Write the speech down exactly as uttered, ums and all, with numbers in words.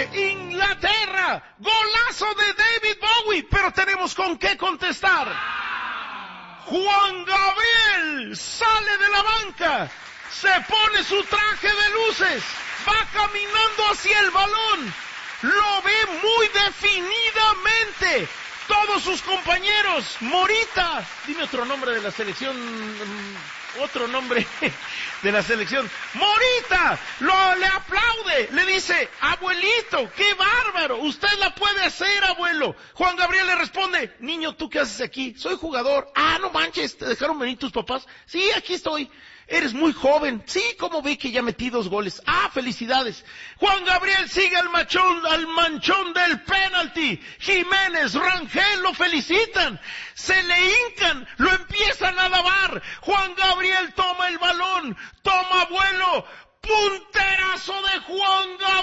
de Inglaterra. Golazo de David Bowie. Pero tenemos con qué contestar. Juan Gabriel sale de la banca. Se pone su traje de luces. Va caminando hacia el balón. Lo ve muy definidamente. Todos sus compañeros. Morita. Dime otro nombre de la selección. Otro nombre de la selección. Morita. Lo, le aplaude. Le dice, abuelito, qué bárbaro. Usted la puede hacer, abuelo. Juan Gabriel le responde, niño, ¿tú qué haces aquí? Soy jugador. Ah, no manches, ¿te dejaron venir tus papás? Sí, aquí estoy. Eres muy joven. Sí, ¿cómo ve que ya metí dos goles? Ah, felicidades. Juan Gabriel sigue al machón, al manchón del penalti. Jiménez, Rangel lo felicitan. Se le hincan, lo empiezan a alabar. Juan Gabriel toma el balón, toma vuelo. Punterazo de Juan Gabriel.